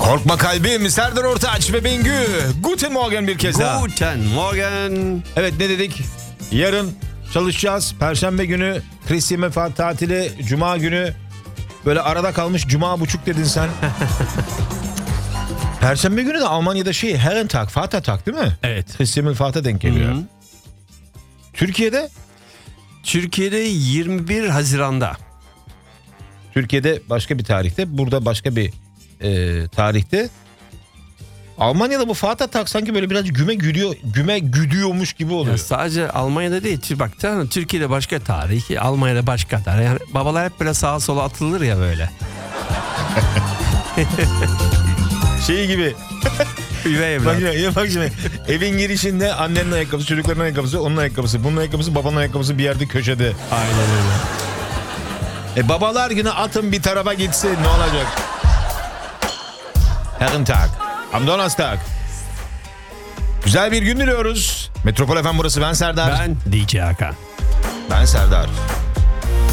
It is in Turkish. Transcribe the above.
Korkma kalbim, Serdar Ortaç ve Bengü. Guten Morgen bir kez daha. Guten Morgen. Evet, ne dedik? Yarın çalışacağız. Perşembe günü Kristiye tatili. Cuma günü böyle arada kalmış cuma buçuk dedin sen. Perşembe günü de Almanya'da Herrentag, Vatertag değil mi? Evet. Kristiye Vater denk geliyor. Hı-hı. Türkiye'de 21 Haziran'da. Türkiye'de başka bir tarihte, burada başka bir tarihte. Almanya'da bu Vatertag sanki böyle biraz güme güdüyormuş gibi oluyor. Ya sadece Almanya'da değil. Bak Türkiye'de başka tarih, Almanya'da başka tarih. Yani babalar hep böyle sağa sola atılır ya böyle. Gibi. Üvey evlat. Bak şimdi. Evin girişinde annenin ayakkabısı, çocukların ayakkabısı, onun ayakkabısı, bunun ayakkabısı, babanın ayakkabısı bir yerde köşede. Aynen öyle. Babalar günü atın bir tarafa gitsin, ne olacak? Herrentag. Am Donnerstag. Güzel bir gün diliyoruz. Metropol FM burası, ben Serdar. Ben DJ Hakan. Ben Serdar.